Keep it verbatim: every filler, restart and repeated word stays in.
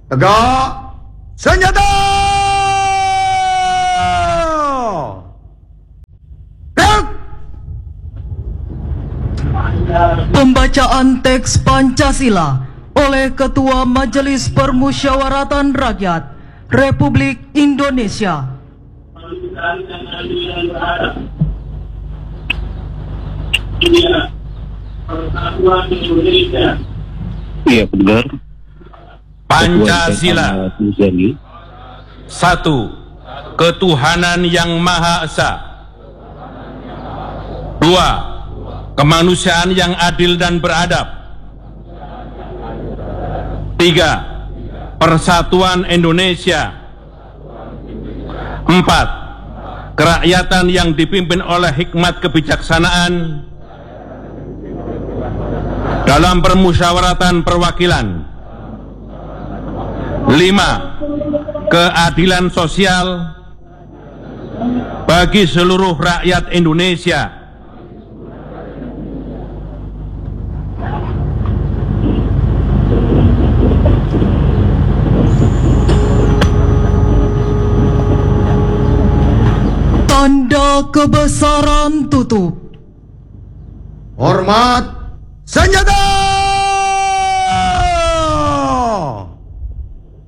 Tegak senjata! Pembacaan teks Pancasila oleh Ketua Majelis Permusyawaratan Rakyat Republik Indonesia. Iya benar. Pancasila. Satu, ketuhanan yang Maha Esa. Dua, kemanusiaan yang adil dan beradab. Tiga, persatuan Indonesia. Empat, kerakyatan yang dipimpin oleh hikmat kebijaksanaan dalam permusyawaratan perwakilan. Lima, keadilan sosial bagi seluruh rakyat Indonesia. Tanda kebesaran tutup. Hormat senjata!